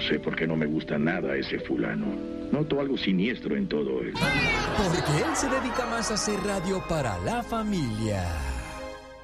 sé por qué no me gusta nada ese fulano. Noto algo siniestro en todo él. Porque él se dedica más a hacer radio para la familia.